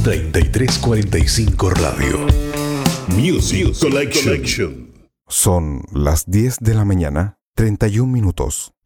3345 Radio. Music Collection. Son las 10 de la mañana, 31 minutos.